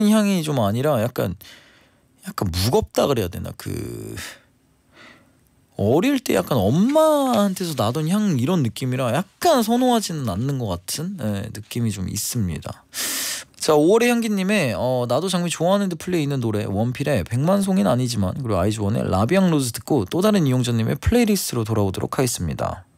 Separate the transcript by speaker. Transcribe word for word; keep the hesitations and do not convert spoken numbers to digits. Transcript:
Speaker 1: 향이 좀 아니라 약간 약간 무겁다 그래야 되나? 그 어릴 때 약간 엄마한테서 나던 향 이런 느낌이라 약간 선호하지는 않는 것 같은 예, 느낌이 좀 있습니다. 자, 오월의 향기님의 어, 나도 장미 좋아하는데 플레이 있는 노래 원필의 백만송이는 아니지만, 그리고 아이즈원의 라비앙 로즈 듣고 또 다른 이용자님의 플레이리스트로 돌아오도록 하겠습니다.